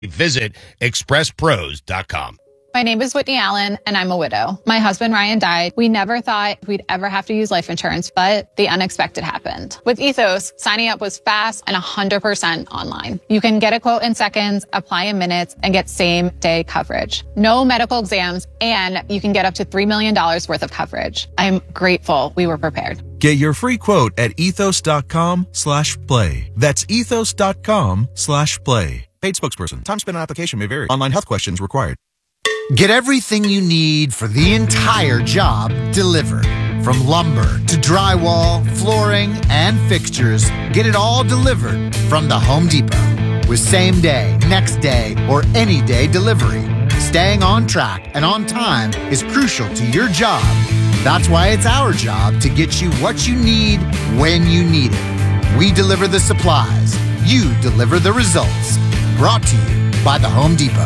Visit expresspros.com. My name is Whitney Allen, and I'm a widow. My husband, Ryan, died. We never thought we'd ever have to use life insurance, but the unexpected happened. With Ethos, signing up was fast and 100% online. You can get a quote in seconds, apply in minutes, and get same-day coverage. No medical exams, and you can get up to $3 million worth of coverage. I'm grateful we were prepared. Get your free quote at ethos.com/play. That's ethos.com/play. Paid spokesperson. Time spent on application may vary. Online health questions required. Get everything you need for the entire job delivered. From lumber to drywall, flooring, and fixtures, get it all delivered from the Home Depot. With same day, next day, or any day delivery. Staying on track and on time is crucial to your job. That's why it's our job to get you what you need when you need it. We deliver the supplies. You deliver the results. Brought to you by the Home Depot.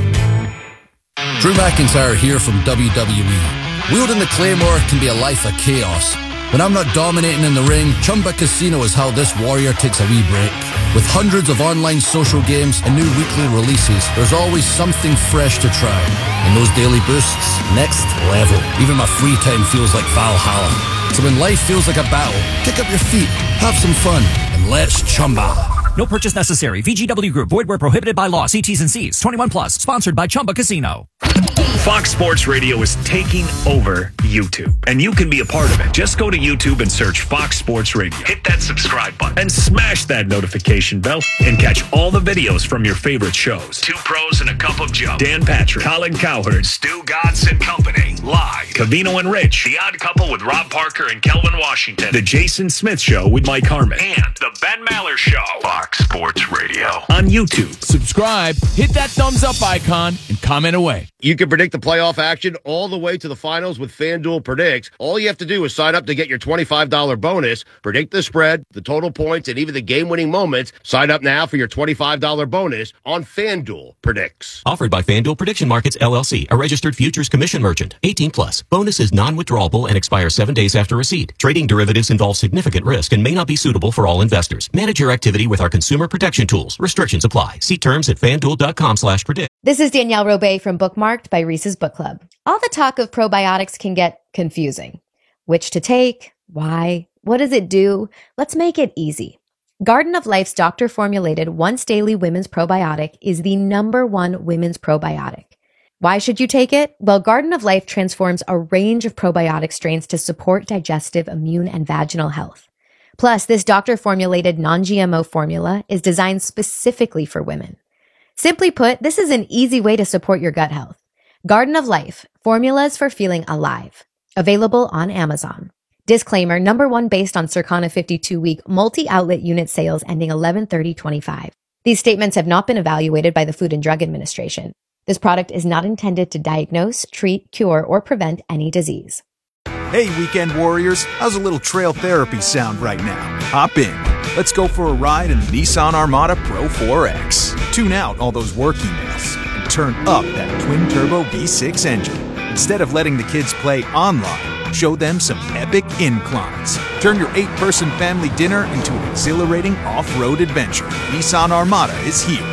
Drew McIntyre here from WWE. Wielding the Claymore can be a life of chaos. When I'm not dominating in the ring, Chumba Casino is how this warrior takes a wee break. With hundreds of online social games and new weekly releases, there's always something fresh to try. And those daily boosts, next level. Even my free time feels like Valhalla. So when life feels like a battle, kick up your feet, have some fun, and let's Chumba. No purchase necessary. VGW Group. Void where prohibited by law. See T's and C's. 21 plus. Sponsored by Chumba Casino. Fox Sports Radio is taking over YouTube, and you can be a part of it. Just go to YouTube and search Fox Sports Radio. Hit that subscribe button and smash that notification bell and catch all the videos from your favorite shows. Two Pros and a Cup of Joe. Dan Patrick, Colin Cowherd, Stu Godson and Company. Live. Cavino and Rich. The Odd Couple with Rob Parker and Kelvin Washington. The Jason Smith Show with Mike Harmon. And The Ben Maller Show. Fox Sports Radio. On YouTube. Subscribe, hit that thumbs up icon, and comment away. You can predict the playoff action all the way to the finals with FanDuel Predicts. All you have to do is sign up to get your $25 bonus, predict the spread, the total points, and even the game-winning moments. Sign up now for your $25 bonus on FanDuel Predicts. Offered by FanDuel Prediction Markets, LLC, a registered futures commission merchant. 18 plus. Bonus is non-withdrawable and expires 7 days after receipt. Trading derivatives involves significant risk and may not be suitable for all investors. Manage your activity with our consumer protection tools. Restrictions apply. See terms at FanDuel.com/predict. This is Danielle Robay from Bookmarked by Reese's Book Club. All the talk of probiotics can get confusing. Which to take? Why? What does it do? Let's make it easy. Garden of Life's doctor-formulated once-daily women's probiotic is the #1 women's probiotic. Why should you take it? Well, Garden of Life transforms a range of probiotic strains to support digestive, immune, and vaginal health. Plus, this doctor-formulated non-GMO formula is designed specifically for women. Simply put, this is an easy way to support your gut health. Garden of Life, formulas for feeling alive. Available on Amazon. Disclaimer, #1 based on Circana 52-week multi-outlet unit sales ending 11/30/25. These statements have not been evaluated by the Food and Drug Administration. This product is not intended to diagnose, treat, cure, or prevent any disease. Hey, weekend warriors, how's a little trail therapy sound right now? Hop in. Let's go for a ride in the Nissan Armada Pro 4X. Tune out all those work emails and turn up that twin-turbo V6 engine. Instead of letting the kids play online, show them some epic inclines. Turn your 8-person family dinner into an exhilarating off-road adventure. Nissan Armada is here.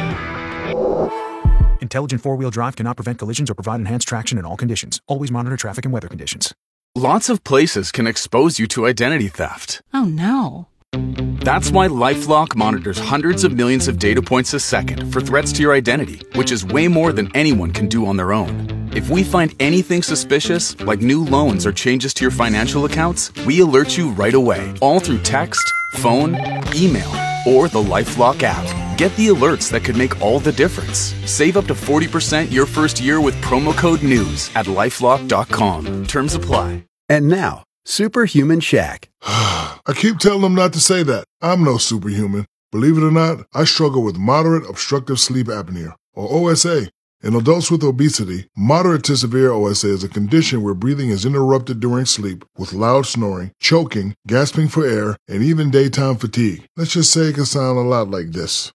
Intelligent four-wheel drive cannot prevent collisions or provide enhanced traction in all conditions. Always monitor traffic and weather conditions. Lots of places can expose you to identity theft. Oh no. That's why LifeLock monitors hundreds of millions of data points a second for threats to your identity, which is way more than anyone can do on their own. If we find anything suspicious, like new loans or changes to your financial accounts, we alert you right away, all through text, phone, email, or the LifeLock app. Get the alerts that could make all the difference. Save up to 40% your first year with promo code NEWS at LifeLock.com. Terms apply. And now, Superhuman Shaq. I keep telling them not to say that. I'm no superhuman. Believe it or not, I struggle with moderate obstructive sleep apnea, or OSA. In adults with obesity, moderate to severe OSA is a condition where breathing is interrupted during sleep with loud snoring, choking, gasping for air, and even daytime fatigue. Let's just say it can sound a lot like this.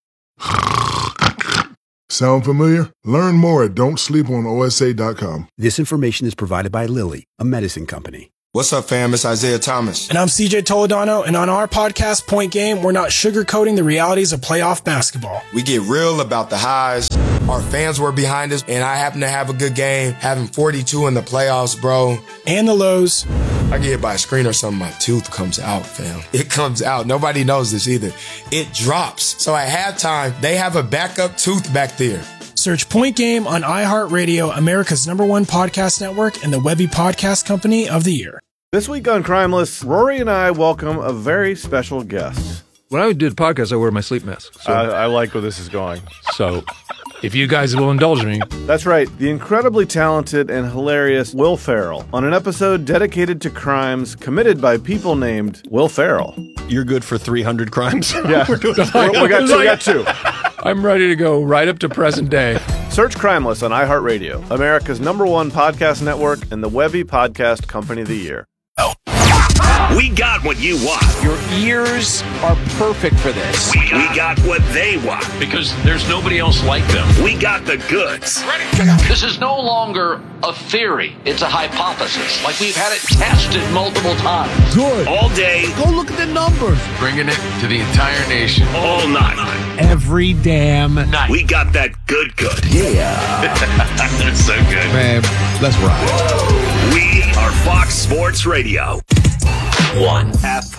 Sound familiar? Learn more at don'tsleeponosa.com. This information is provided by Lilly, a medicine company. What's up, fam? It's Isaiah Thomas. And I'm CJ Toledano, and on our podcast, Point Game, we're not sugarcoating the realities of playoff basketball. We get real about the highs. Our fans were behind us, and I happened to have a good game, having 42 in the playoffs, bro. And the lows. I get hit by a screen or something, my tooth comes out, fam. It comes out. Nobody knows this either. It drops. So at halftime, they have a backup tooth back there. Search Point Game on iHeartRadio, America's #1 podcast network, and the Webby Podcast Company of the Year. This week on Crimeless, Rory and I welcome a very special guest. When I do the podcast, I wear my sleep mask. So. I like where this is going. So, if you guys will indulge me. That's right. The incredibly talented and hilarious Will Ferrell on an episode dedicated to crimes committed by people named Will Ferrell. You're good for 300 crimes? Yeah. we got two. I'm ready to go right up to present day. Search Crimeless on iHeartRadio, America's #1 podcast network, and the Webby Podcast Company of the Year. We got what you want. Your ears are perfect for this. We got what they want. Because there's nobody else like them. We got the goods. This is no longer a theory. It's a hypothesis. Like we've had it tested multiple times. Good. All day. Go look at the numbers. Bringing it to the entire nation. All night. Every damn night. We got that good. Yeah. That's so good. Man, let's ride. We are Fox Sports Radio. 1.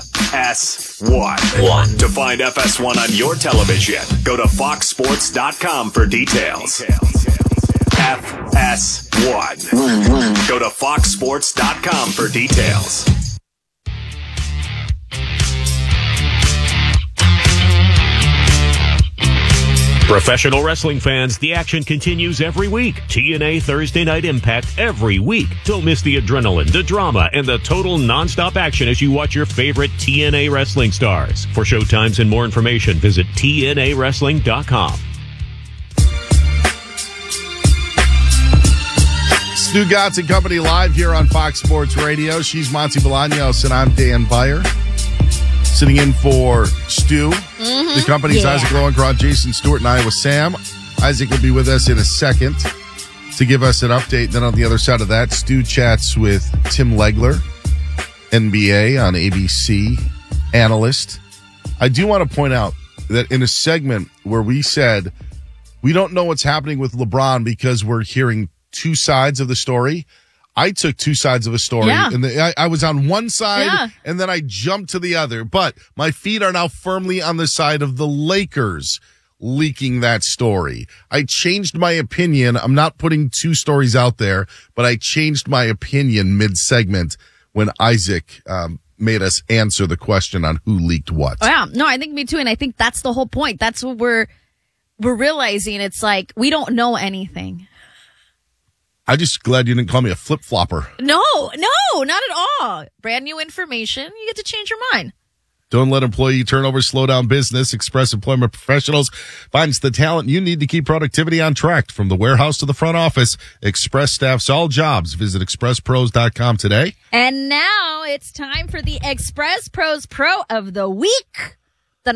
FS1. To find FS1 on your television, go to foxsports.com for details. FS1. Go to foxsports.com for details. Professional wrestling fans, the action continues every week. TNA Thursday Night Impact every week. Don't miss the adrenaline, the drama, and the total nonstop action as you watch your favorite TNA wrestling stars. For showtimes and more information, visit TNAWrestling.com. Stu Gatz and Company live here on Fox Sports Radio. She's Monty Bolaños, and I'm Dan Beyer. Sitting in for Stu. The company's Isaac Lowenkron, Jason Stewart, and Iowa Sam. Isaac will be with us in a second to give us an update. Then on the other side of that, Stu chats with Tim Legler, NBA on ABC, analyst. I do want to point out that in a segment where we said we don't know what's happening with LeBron because we're hearing two sides of the story, I took two sides of a story, and I was on one side, and then I jumped to the other. But my feet are now firmly on the side of the Lakers leaking that story. I changed my opinion. I'm not putting two stories out there, but I changed my opinion mid-segment when Isaac made us answer the question on who leaked what. Oh, yeah. No, I think me too, and I think that's the whole point. That's what we're realizing. It's like we don't know anything. I'm just glad you didn't call me a flip-flopper. No, not at all. Brand new information. You get to change your mind. Don't let employee turnover slow down business. Express Employment Professionals finds the talent you need to keep productivity on track. From the warehouse to the front office, Express staffs all jobs. Visit expresspros.com today. And now it's time for the Express Pros Pro of the Week. Thank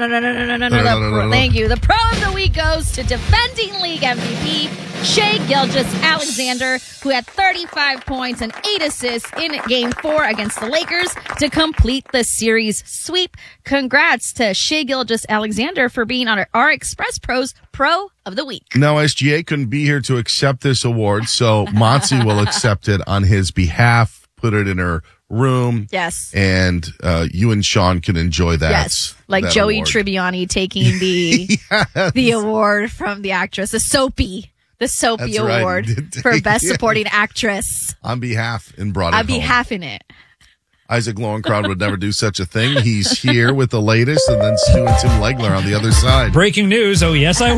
you. The Pro of the Week goes to defending league MVP Shai Gilgeous-Alexander, who had 35 points and 8 assists in Game 4 against the Lakers to complete the series sweep. Congrats to Shai Gilgeous-Alexander for being on our Express Pros Pro of the Week. Now, SGA couldn't be here to accept this award, so Monty will accept it on his behalf, put it in her room. Yes. And you and Sean can enjoy that. Yes. Like that Joey award. Tribbiani taking the award from the actress, the Soapy award for Best Supporting Actress. On behalf and brought it I'd be home. half in it. Isaac Lowenkron would never do such a thing. He's here with the latest, and then Stu and Tim Legler on the other side. Breaking news. Oh, yes, I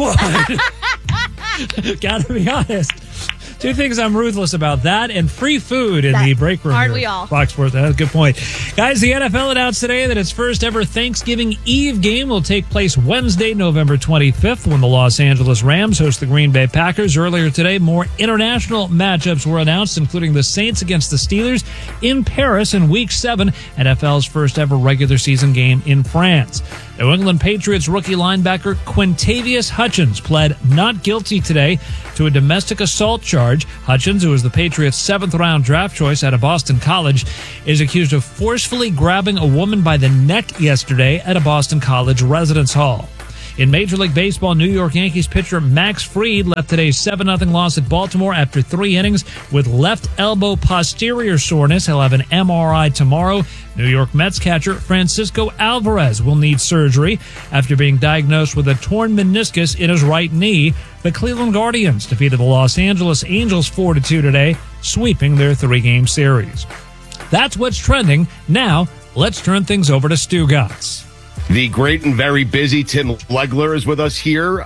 would. Gotta be honest. Two things I'm ruthless about, that and free food in the break room. Aren't we all? Fox Sports. That's a good point. Guys, the NFL announced today that its first ever Thanksgiving Eve game will take place Wednesday, November 25th, when the Los Angeles Rams host the Green Bay Packers. Earlier today, more international matchups were announced, including the Saints against the Steelers in Paris in Week 7, NFL's first ever regular season game in France. New England Patriots rookie linebacker Quintavious Hutchins pled not guilty today to a domestic assault charge charge. Hutchins, who was the Patriots' 7th-round draft choice out of Boston College, is accused of forcefully grabbing a woman by the neck yesterday at a Boston College residence hall. In Major League Baseball, New York Yankees pitcher Max Fried left today's 7-0 loss at Baltimore after 3 innings with left elbow posterior soreness. He'll have an MRI tomorrow. New York Mets catcher Francisco Alvarez will need surgery after being diagnosed with a torn meniscus in his right knee. The Cleveland Guardians defeated the Los Angeles Angels 4-2 today, sweeping their 3-game series. That's what's trending. Now, let's turn things over to Stu Gatz. The great and very busy Tim Legler is with us here.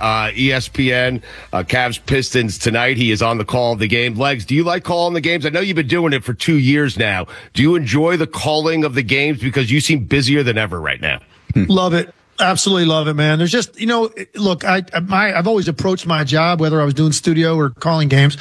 ESPN, Cavs Pistons tonight. He is on the call of the game. Legs, do you like calling the games? I know you've been doing it for 2 years now. Do you enjoy the calling of the games? Because you seem busier than ever right now. Love it. Absolutely love it, man. There's just, look, I've always approached my job, whether I was doing studio or calling games,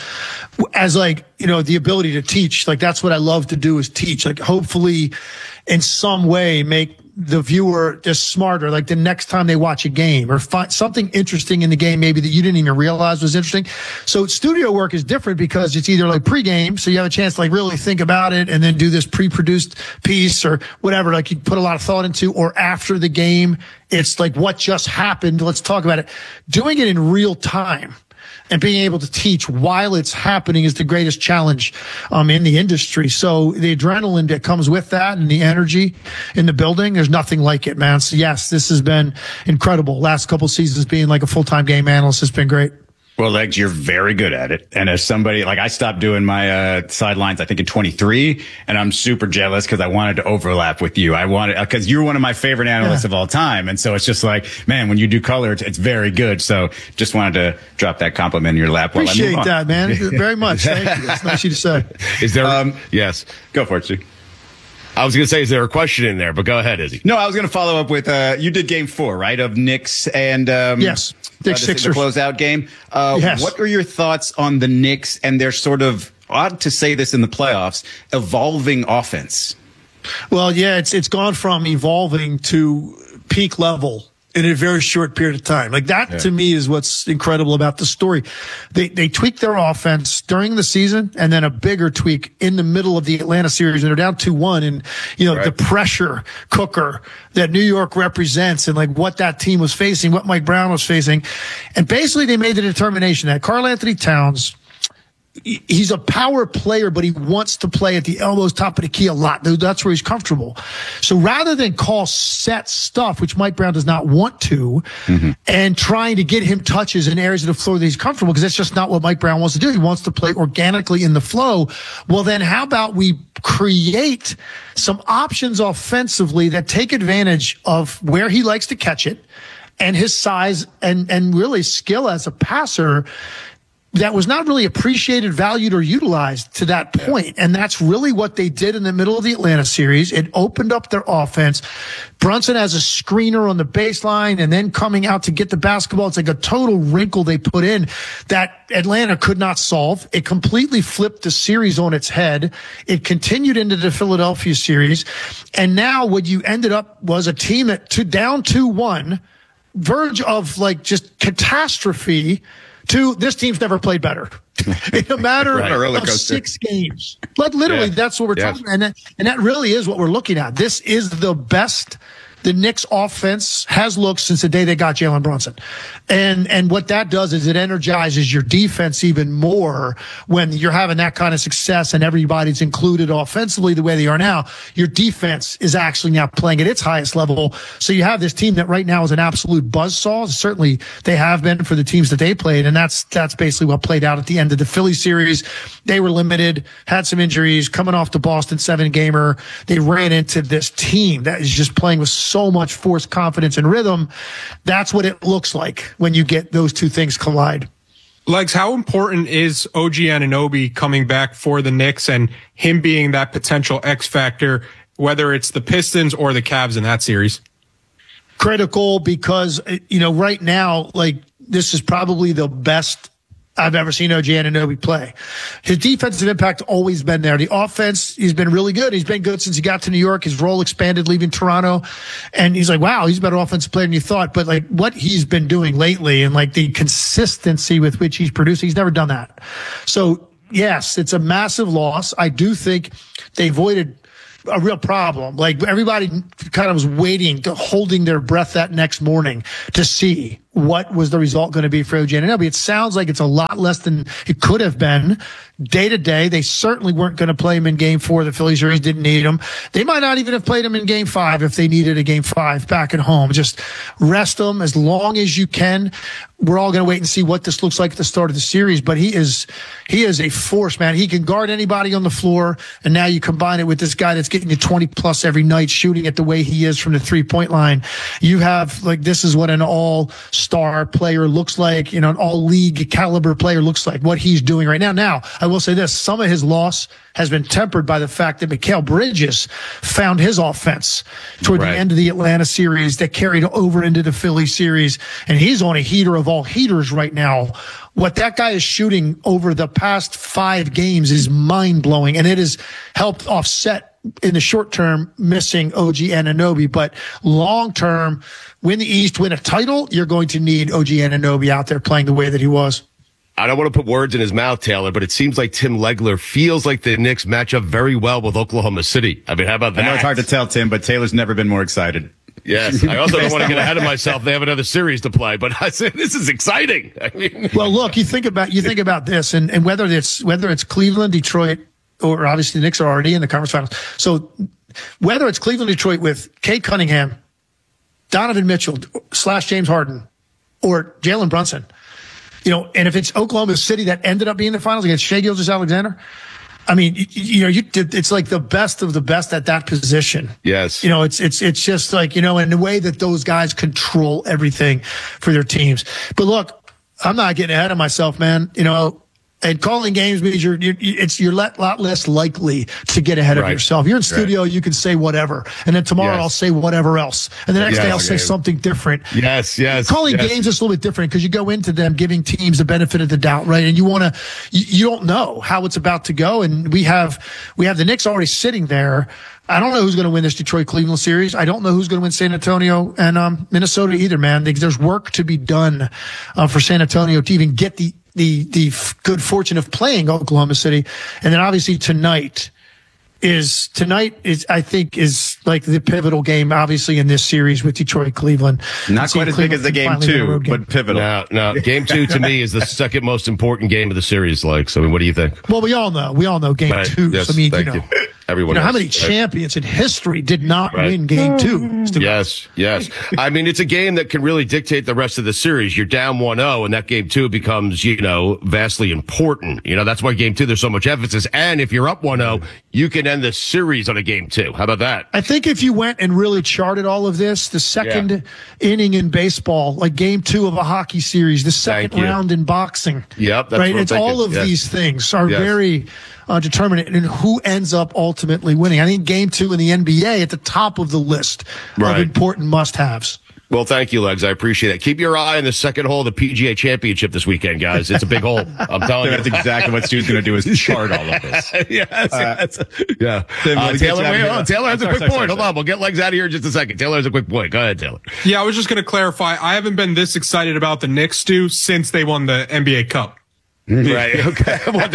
as the ability to teach. Like, that's what I love to do, is teach. Like, hopefully in some way make the viewer just smarter, like the next time they watch a game, or find something interesting in the game maybe that you didn't even realize was interesting. So studio work is different because it's either like pregame, so you have a chance to like really think about it and then do this pre-produced piece or whatever, like you put a lot of thought into, or after the game, it's like what just happened, let's talk about it. Doing it in real time and being able to teach while it's happening is the greatest challenge in the industry. So the adrenaline that comes with that and the energy in the building, there's nothing like it, man. So yes, this has been incredible. Last couple seasons being like a full-time game analyst has been great. Well, Legs, you're very good at it. And as somebody, like, I stopped doing my sidelines, I think, in 23, and I'm super jealous because I wanted to overlap with you. I wanted, because you're one of my favorite analysts of all time. And so it's just like, man, when you do color, it's very good. So just wanted to drop that compliment in your lap. Appreciate that, man. Very much. Thank you. That's nice of you to say. Is there, yes. Go for it, Stu. I was going to say, is there a question in there? But go ahead, Izzy. No, I was going to follow up with, you did game 4, right? Of Knicks and, yes. The closeout game. Yes. What are your thoughts on the Knicks and their sort of, odd to say this in the playoffs, evolving offense? Well, yeah, it's gone from evolving to peak level in a very short period of time. Like that, to me, is what's incredible about the story. They tweaked their offense during the season, and then a bigger tweak in the middle of the Atlanta series, and they're down 2-1, and the pressure cooker that New York represents, and like what that team was facing, what Mike Brown was facing, and basically they made the determination that Karl-Anthony Towns, he's a power player, but he wants to play at the elbows, top of the key a lot. That's where he's comfortable. So rather than call set stuff, which Mike Brown does not want to, and trying to get him touches in areas of the floor that he's comfortable, because that's just not what Mike Brown wants to do. He wants to play organically in the flow. Well, then how about we create some options offensively that take advantage of where he likes to catch it and his size and really skill as a passer that was not really appreciated, valued, or utilized to that point. And that's really what they did in the middle of the Atlanta series. It opened up their offense. Brunson has a screener on the baseline and then coming out to get the basketball. It's like a total wrinkle they put in that Atlanta could not solve. It completely flipped the series on its head. It continued into the Philadelphia series. And now what you ended up was a team that down 2-1, verge of like just catastrophe, to this team's never played better in a matter of 6 games. Like literally, that's what we're talking about. And that really is what we're looking at. This is the best the Knicks offense has looked since the day they got Jalen Brunson. And what that does is it energizes your defense even more when you're having that kind of success and everybody's included offensively the way they are now. Your defense is actually now playing at its highest level. So you have this team that right now is an absolute buzzsaw. Certainly they have been for the teams that they played. And that's basically what played out at the end of the Philly series. They were limited, had some injuries, coming off the Boston 7-gamer. They ran into this team that is just playing with so much force, confidence, and rhythm. That's what it looks like when you get those two things collide. Legs, how important is OG Anunoby coming back for the Knicks and him being that potential X factor, whether it's the Pistons or the Cavs in that series? Critical because, right now, like, this is probably the best I've ever seen OG Anunoby play. His defensive impact always been there. The offense, he's been really good. He's been good since he got to New York. His role expanded leaving Toronto. And he's like, wow, he's a better offensive player than you thought. But like what he's been doing lately and like the consistency with which he's producing, he's never done that. So yes, it's a massive loss. I do think they avoided a real problem. Like everybody kind of was waiting, holding their breath that next morning to see what was the result going to be for OG Anunoby. It sounds like it's a lot less than it could have been. Day to day, they certainly weren't going to play him in Game 4. The Phillies series didn't need him. They might not even have played him in Game 5 if they needed a Game 5 back at home. Just rest him as long as you can. We're all going to wait and see what this looks like at the start of the series, but he is a force, man. He can guard anybody on the floor, and now you combine it with this guy that's getting you 20 plus every night, shooting it the way he is from the 3-point line. You have, like, this is what an all-star player looks like, an all-league caliber player looks like, what he's doing right now. Now, I will say this, some of his loss has been tempered by the fact that Mikal Bridges found his offense toward the end of the Atlanta series that carried over into the Philly series, and he's on a heater of all heaters right now. What that guy is shooting over the past 5 games is mind-blowing, and it has helped offset in the short term missing OG Anunoby, but long term, win the East, win a title, you're going to need OG Anunoby out there playing the way that he was. I don't want to put words in his mouth, Taylor, but it seems like Tim Legler feels like the Knicks match up very well with Oklahoma City. I mean, how about that? I know it's hard to tell, Tim, but Taylor's never been more excited. Yes. I also don't want to get ahead of myself. They have another series to play, but I said, this is exciting. I mean, well, look, you think about this and whether it's Cleveland, Detroit, or obviously the Knicks are already in the conference finals. So whether it's Cleveland, Detroit with Kate Cunningham, Donovan Mitchell / James Harden, or Jalen Brunson, and if it's Oklahoma City that ended up being in the finals against Shai Gilgeous-Alexander, I mean, it's like the best of the best at that position. Yes. It's just like, in the way that those guys control everything for their teams. But look, I'm not getting ahead of myself, man. And calling games means you're a lot less likely to get ahead of yourself. You're in studio, you can say whatever. And then tomorrow I'll say whatever else. And the next day I'll say something different. Yes. Calling games is a little bit different because you go into them giving teams the benefit of the doubt, right? And you don't know how it's about to go. And we have the Knicks already sitting there. I don't know who's going to win this Detroit-Cleveland series. I don't know who's going to win San Antonio and Minnesota either, man. There's work to be done for San Antonio to even get the good fortune of playing Oklahoma City. And then obviously tonight is I think like the pivotal game, obviously, in this series with Detroit Cleveland. Not quite as big as the game 2, but pivotal. No. Game 2 to me is the second most important game of the series. What do you think? Well, we all know game 2. Yes, I mean, thank you. Everyone how many champions in history did not win game 2? Yes. I mean, it's a game that can really dictate the rest of the series. You're down 1-0, and that game 2 becomes, vastly important. That's why game 2, there's so much emphasis. And if you're up 1-0, you can end the series on a game 2. How about that? I think if you went and really charted all of this, the second inning in baseball, like game 2 of a hockey series, the second round in boxing. Yep. That's right. What It's all of these things are very determinant in who ends up ultimately winning. I think game 2 in the NBA at the top of the list of important must-haves. Well, thank you, Legs. I appreciate that. Keep your eye on the second hole of the PGA Championship this weekend, guys. It's a big hole. I'm telling you. That's exactly what Stu's going to do is chart all of this. Yeah. Taylor has a quick point. Hold on. We'll get Legs out of here in just a second. Taylor has a quick point. Go ahead, Taylor. Yeah, I was just going to clarify. I haven't been this excited about the Knicks, Stu, since they won the NBA Cup. Right. Okay.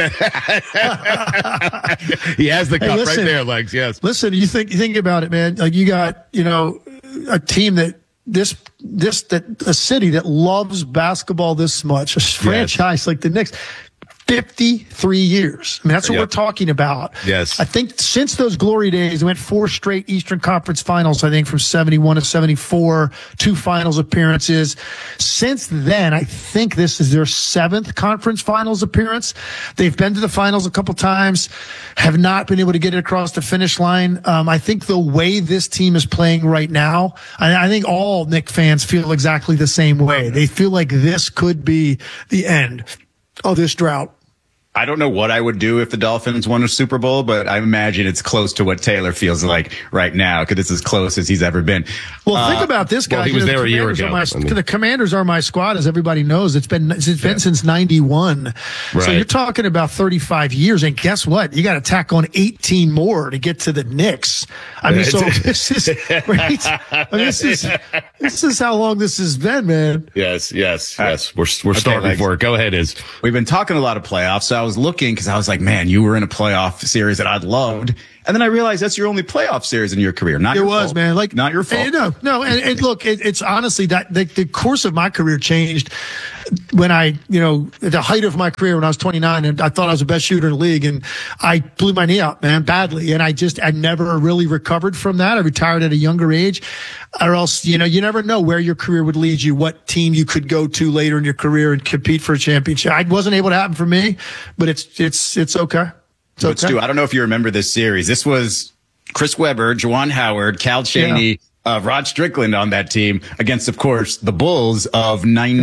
He has the cup right there, Legs. Yes. Listen, you think about it, man. Like you got, a team that a city that loves basketball this much, a franchise like the Knicks. 53 years. I mean, that's what we're talking about. Yes. I think since those glory days, they went 4 straight Eastern Conference finals, I think from 71 to 74, 2 finals appearances. Since then, I think this is their 7th conference finals appearance. They've been to the finals a couple times, have not been able to get it across the finish line. I think the way this team is playing right now, I think all Knicks fans feel exactly the same way. They feel like this could be the end of this drought. I don't know what I would do if the Dolphins won a Super Bowl, but I imagine it's close to what Taylor feels like right now because it's as close as he's ever been. Well, think about this, guys. Well, he was there a year ago. The Commanders are my squad, as everybody knows. It's been since 91. Right. So you're talking about 35 years. And guess what? You got to tack on 18 more to get to the Knicks. I mean, so this is right. I mean, this is how long this has been, man. Yes. We're starting for it. Go ahead, Iz. We've been talking a lot of playoffs, so was looking because I was like, man, you were in a playoff series that I'd loved. And then I realized that's your only playoff series in your career. Not your fault. Man. Like, not your fault. No. And look, it's honestly that the course of my career changed when I, at the height of my career when I was 29 and I thought I was the best shooter in the league, and I blew my knee out, man, badly. And I never really recovered from that. I retired at a younger age, or else, you never know where your career would lead you, what team you could go to later in your career and compete for a championship. I wasn't able to happen for me, but it's okay. But Stu, I don't know if you remember this series. This was Chris Webber, Juwan Howard, Cal Chaney, Rod Strickland on that team against, of course, the Bulls of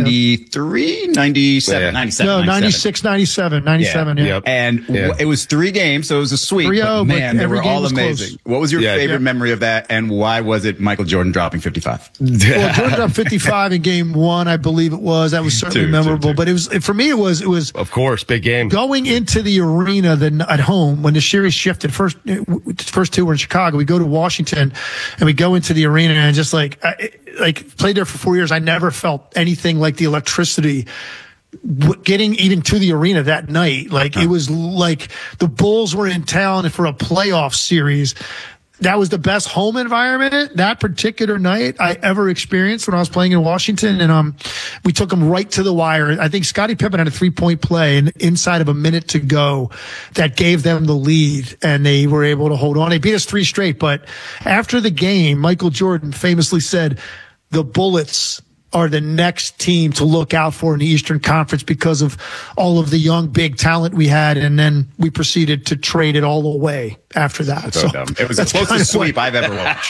93, 97, 97. No, 96, 97, 97. Yeah. And it was 3 games, so it was a sweep. 3-0, but man, they were all Close. amazing. What was your favorite memory of that, and why was it Michael Jordan dropping 55? Well, Jordan dropped 55 in game 1, I believe it was. That was certainly memorable. But for me, it was of course, big game. Going into the arena at home when the series shifted. First 2 were in Chicago. We go to Washington, and we go into the arena, and just played there for 4 years. I never felt anything like the electricity getting even to the arena that night. It was like the Bulls were in town for a playoff series. That was the best home environment that particular night I ever experienced when I was playing in Washington. And we took them right to the wire. I think Scottie Pippen had a 3-point play and inside of a minute to go that gave them the lead, and they were able to hold on. They beat us 3 straight. But after the game, Michael Jordan famously said, the Bullets are the next team to look out for in the Eastern Conference because of all of the young, big talent we had. And then we proceeded to trade it all away after that. So it was the closest sweep I've ever watched.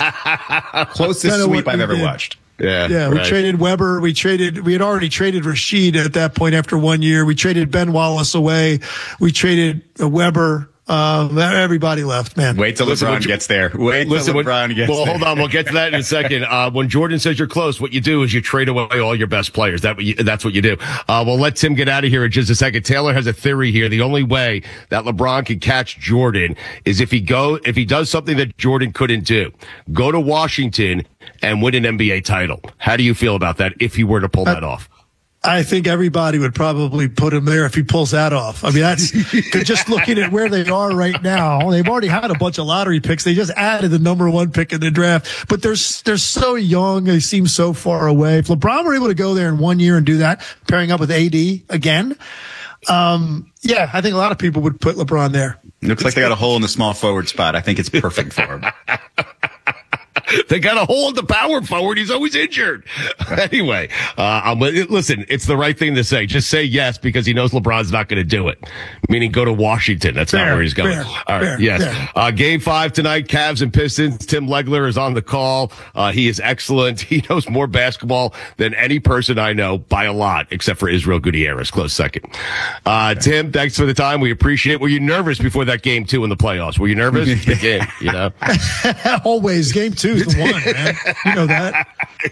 Closest sweep I've ever watched. Yeah. We traded Weber. We had already traded Rashid at that point after 1 year. We traded Ben Wallace away. We traded Weber. Everybody left, man. Wait till LeBron gets there. Well, hold on. We'll get to that in a second. When Jordan says you're close, what you do is you trade away all your best players. That's what you do. We'll let Tim get out of here in just a second. Taylor has a theory here. The only way that LeBron can catch Jordan is if he does something that Jordan couldn't do. Go to Washington and win an NBA title. How do you feel about that if he were to pull that off? I think everybody would probably put him there if he pulls that off. I mean, that's just looking at where they are right now. They've already had a bunch of lottery picks. They just added the number 1 pick in the draft, but they're so young. They seem so far away. If LeBron were able to go there in 1 year and do that, pairing up with AD again, I think a lot of people would put LeBron there. Looks like they got a hole in the small forward spot. I think it's perfect for him. They got a hole in the power forward. He's always injured. Anyway, listen, it's the right thing to say. Just say yes because he knows LeBron's not going to do it. Meaning go to Washington. That's not where he's going. All right. Yes. Game 5 tonight, Cavs and Pistons. Tim Legler is on the call. He is excellent. He knows more basketball than any person I know by a lot, except for Israel Gutierrez. Close second. Tim, thanks for the time. We appreciate it. Were you nervous before that game 2 in the playoffs? Were you nervous? The game, Always. Game 2 is the one, man. You know that.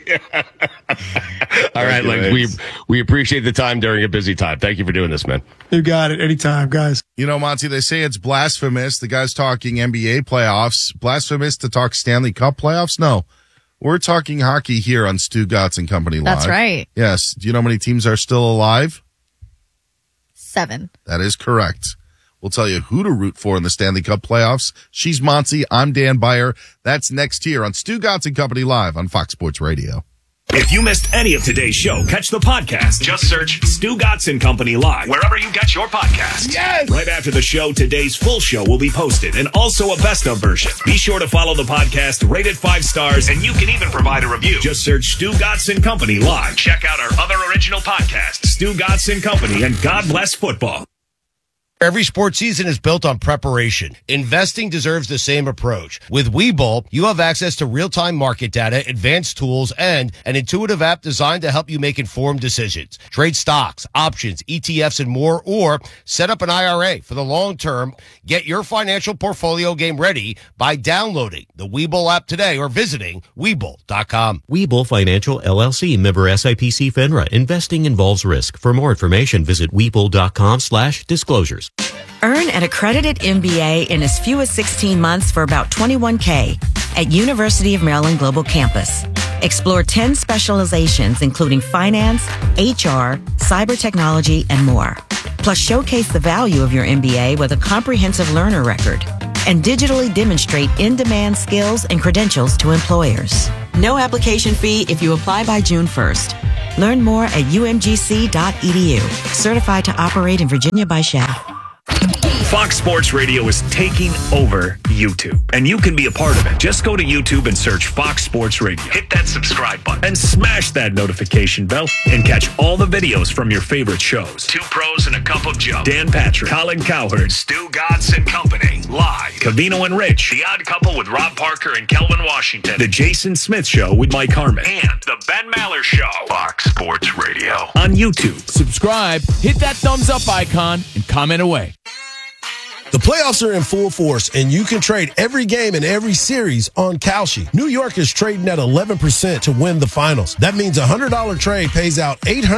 All right, Legs. We appreciate the time during a busy time. Thank you for doing this, man. You got it. Anytime, guys. Monty, they say it's blasphemous. The guy's talking NBA playoffs. Blasphemous to talk Stanley Cup playoffs? No. We're talking hockey here on Stu Gatz and Company Live. That's right. Yes. Do you know how many teams are still alive? 7. That is correct. We'll tell you who to root for in the Stanley Cup playoffs. She's Monty. I'm Dan Beyer. That's next here on Stu Gatz and Company Live on Fox Sports Radio. If you missed any of today's show, catch the podcast. Just search Stu Gatz and Company Live wherever you get your podcasts. Yes! Right after the show, today's full show will be posted and also a best of version. Be sure to follow the podcast, rate it 5 stars, and you can even provide a review. Just search Stu Gatz and Company Live. Check out our other original podcasts, Stu Gatz and Company and God Bless Football. Every sports season is built on preparation. Investing deserves the same approach. With Webull, you have access to real-time market data, advanced tools, and an intuitive app designed to help you make informed decisions. Trade stocks, options, ETFs, and more, or set up an IRA for the long term. Get your financial portfolio game ready by downloading the Webull app today or visiting Webull.com. Webull Financial LLC, member SIPC FINRA. Investing involves risk. For more information, visit Webull.com/disclosures. Earn an accredited MBA in as few as 16 months for about $21K at University of Maryland Global Campus. Explore 10 specializations, including finance, HR, cyber technology, and more. Plus, showcase the value of your MBA with a comprehensive learner record and digitally demonstrate in-demand skills and credentials to employers. No application fee if you apply by June 1st. Learn more at umgc.edu. Certified to operate in Virginia by Shaft. Fox Sports Radio is taking over YouTube, and you can be a part of it. Just go to YouTube and search Fox Sports Radio. Hit that subscribe button and smash that notification bell and catch all the videos from your favorite shows. Two Pros and a Cup of Joe. Dan Patrick, Colin Cowherd, Stu Gatz and Company. Live. Covino and Rich. The Odd Couple with Rob Parker and Kelvin Washington. The Jason Smith Show with Mike Harmon. And The Ben Maller Show. Fox Sports Radio. On YouTube. Subscribe, hit that thumbs up icon, and comment away. The playoffs are in full force, and you can trade every game in every series on Kalshi. New York is trading at 11% to win the finals. That means a $100 trade pays out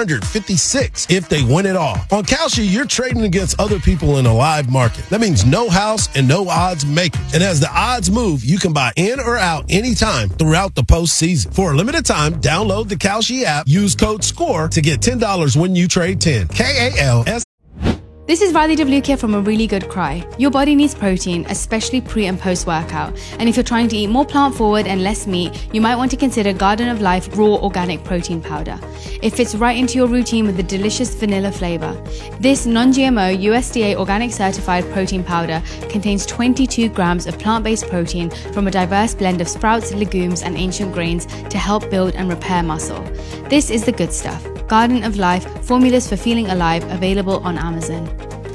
$856 if they win it all. On Kalshi, you're trading against other people in a live market. That means no house and no odds makers. And as the odds move, you can buy in or out anytime throughout the postseason. For a limited time, download the Kalshi app, use code SCORE to get $10 when you trade 10. KALS. This is Riley Devlukia from A Really Good Cry. Your body needs protein, especially pre and post workout. And if you're trying to eat more plant forward and less meat, you might want to consider Garden of Life Raw Organic Protein Powder. It fits right into your routine with the delicious vanilla flavor. This non-GMO USDA organic certified protein powder contains 22 grams of plant-based protein from a diverse blend of sprouts, legumes, and ancient grains to help build and repair muscle. This is the good stuff. Garden of Life, formulas for feeling alive, available on Amazon.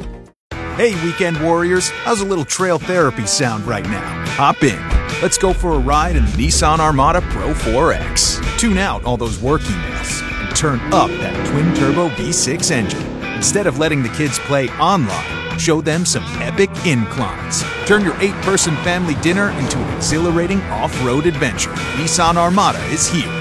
Hey, weekend warriors, how's a little trail therapy sound right now? Hop in. Let's go for a ride in the Nissan Armada Pro 4X. Tune out all those work emails and turn up that twin-turbo V6 engine. Instead of letting the kids play online, show them some epic inclines. Turn your 8-person family dinner into an exhilarating off-road adventure. Nissan Armada is here.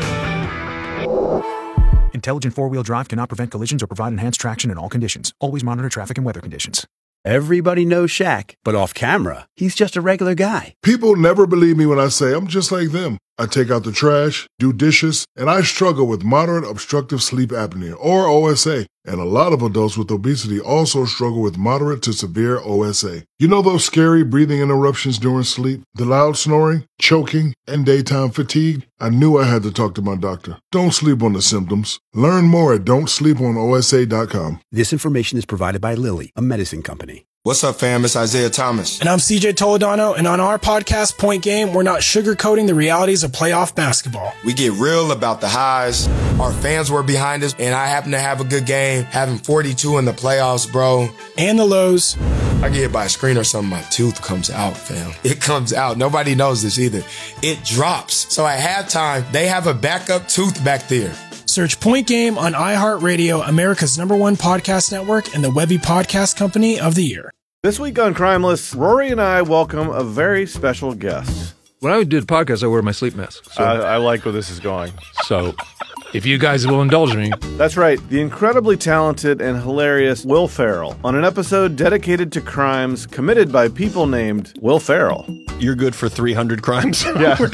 Intelligent four-wheel drive cannot prevent collisions or provide enhanced traction in all conditions. Always monitor traffic and weather conditions. Everybody knows Shaq, but off camera, he's just a regular guy. People never believe me when I say I'm just like them. I take out the trash, do dishes, and I struggle with moderate obstructive sleep apnea, or OSA. And a lot of adults with obesity also struggle with moderate to severe OSA. You know those scary breathing interruptions during sleep, the loud snoring, choking, and daytime fatigue? I knew I had to talk to my doctor. Don't sleep on the symptoms. Learn more at don'tsleeponosa.com. This information is provided by Lilly, a medicine company. What's up, fam? It's Isaiah Thomas. And I'm CJ Toledano, and on our podcast, Point Game, we're not sugarcoating the realities of playoff basketball. We get real about the highs. Our fans were behind us, and I happen to have a good game, having 42 in the playoffs, bro. And the lows. I get hit by a screen or something, my tooth comes out, fam. It comes out. Nobody knows this either. It drops. So at halftime, they have a backup tooth back there. Search Point Game on iHeartRadio, America's #1 podcast network, and the Webby Podcast Company of the Year. This week on Crimeless, Rory and I welcome a very special guest. When I did podcasts, I wear my sleep mask. So. I like where this is going. So, if you guys will indulge me. That's right, the incredibly talented and hilarious Will Ferrell on an episode dedicated to crimes committed by people named Will Ferrell. You're good for 300 crimes? Yeah, we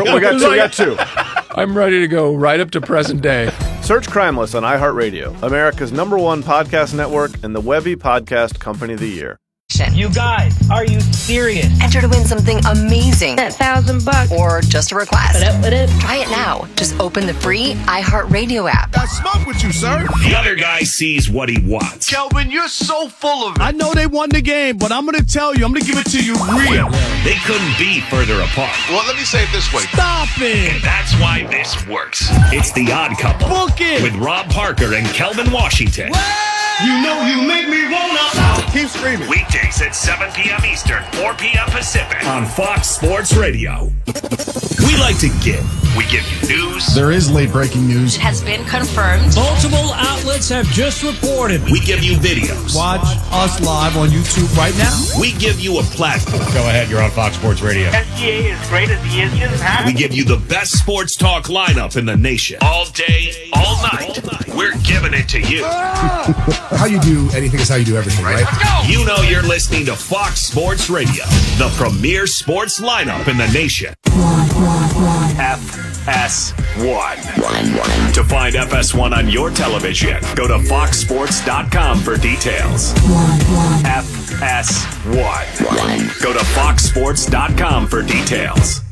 got two. I'm ready to go right up to present day. Search Crimeless on iHeartRadio, America's #1 podcast network, and the Webby Podcast Company of the Year. You guys, are you serious? Enter to win something amazing. $1,000 or just a request. What up? Try it now. Just open the free iHeartRadio app. I smoke with you, sir. The other guy sees what he wants. Kelvin, you're so full of it. I know they won the game, but I'm going to tell you, I'm going to give it to you real. They couldn't be further apart. Well, let me say it this way. Stop it. And that's why this works. It's The Odd Couple. Book it. With Rob Parker and Kelvin Washington. You know you make me wanna. Keep screaming. Weekdays at 7 p.m. Eastern, 4 p.m. Pacific on Fox Sports Radio. We like to give. We give you news. There is late breaking news. It has been confirmed. Multiple outlets have just reported. We give you videos. Watch us live on YouTube right now. We give you a platform. Go ahead, you're on Fox Sports Radio. SGA is great as he is. We give you the best sports talk lineup in the nation. All day, all night. We're giving it to you. How you do anything is how you do everything, right? Let's go. You know you're listening to Fox Sports Radio, the premier sports lineup in the nation. FS1. To find FS1 on your television, go to foxsports.com for details. FS1. Go to foxsports.com for details.